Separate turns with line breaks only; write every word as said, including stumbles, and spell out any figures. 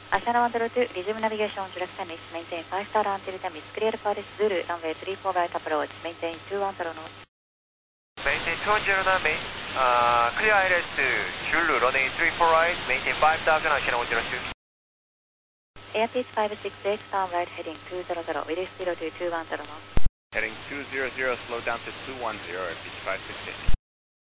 Asana one zero two, resume navigation on direct time, maintain five star until time is clear for this Zulu, runway three four right approach, maintain two one zero knots.
Maintain two one zero now, main. Uh, clear I L S to Zulu, runway three four right, maintain five thousand, Asana one zero two.
Airspeed five six eight, turn right heading two zero zero, with zero to two one zero knots.
Heading two zero zero, slow down to two one zero, airspeed five six eight.